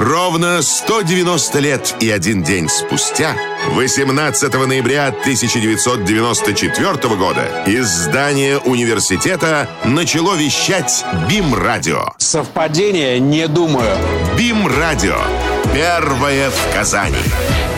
Ровно 190 лет и один день спустя, 18 ноября 1994 года, из здания университета начало вещать БИМ-радио. Совпадение? Не думаю. БИМ-радио. Первое в Казани.